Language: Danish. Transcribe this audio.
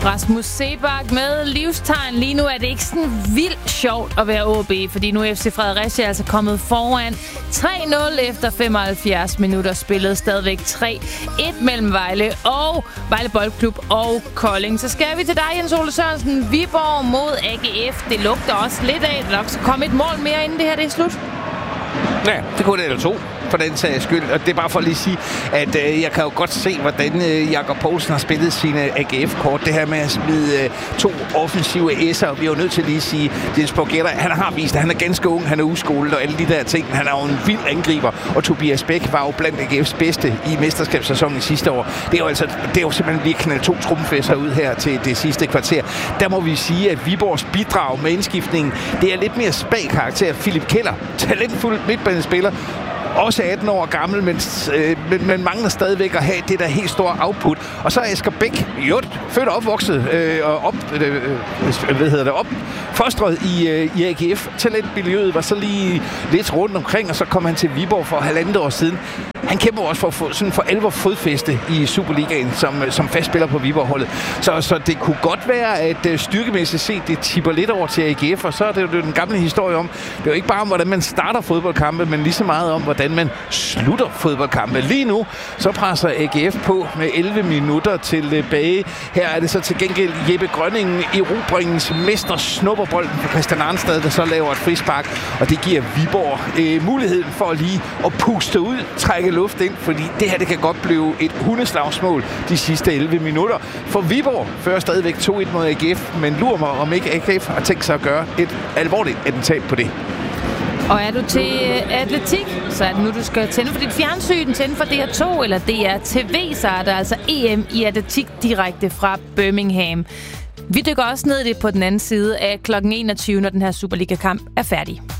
Rasmus Seebach med livstegn. Lige nu er det ikke sådan vildt sjovt at være OB, fordi nu er FC Fredericia altså kommet foran 3-0 efter 75 minutter. Spillet stadigvæk 3-1 mellem Vejle Boldklub og Kolding. Så skal vi til dig, Jens Ole Sørensen. Viborg mod AGF. Det lugter også lidt af, at der nok skal komme et mål mere, inden det her det er slut. Ja, det kunne det eller to. For den sags skyld. Og det er bare for at lige sige, at jeg kan jo godt se, hvordan Jakob Poulsen har spillet sine AGF-kort. Det her med at smide to offensive S'er. Vi er jo nødt til lige at sige, Jens Borgetta, han har vist, at han er ganske ung, han er uskolet og alle de der ting. Han er jo en vild angriber, og Tobias Bæk var jo blandt AGF's bedste i mesterskabssæsonen sidste år. Det er jo simpelthen lige knaldt to trumfæsser ud her til det sidste kvarter. Der må vi sige, at Viborgs bidrag med indskiftningen, det er lidt mere spag karakter. Philip Keller, talentfuld midtbanespiller, også 18 år gammel, men mangler stadigvæk at have det der helt store output. Og så er Asger Bæk, født og opvokset, opfostret i AGF. Talentmiljøet var så lige lidt rundt omkring, og så kom han til Viborg for 1,5 år siden. Han kæmper også for alvor fodfæste i Superligaen som fastspiller på Viborg-holdet. Så det kunne godt være, at styrkemæssigt set, det tipper lidt over til AGF, og så er det jo den gamle historie om, det er jo ikke bare om, hvordan man starter fodboldkampe, men lige så meget om, hvordan man slutter fodboldkampe. Lige nu, så presser AGF på med 11 minutter tilbage. Her er det så til gengæld Jeppe Grønningen, erobringens mester, snupperbolden på Christian Arnstad, der så laver et frispark, og det giver Viborg muligheden for lige at puste ud, trække luft ind, fordi det her, det kan godt blive et hundeslagsmål de sidste 11 minutter. For Viborg fører stadigvæk 2-1 mod AGF, men lurer mig, om ikke AGF har tænkt sig at gøre et alvorligt attentat på det. Og er du til atletik, så er det nu, du skal tænde for dit fjernsyn, tænde for DR2 eller DR-TV, så er der altså EM i atletik direkte fra Birmingham. Vi dykker også ned i det på den anden side af kl. 21, når den her Superliga-kamp er færdig.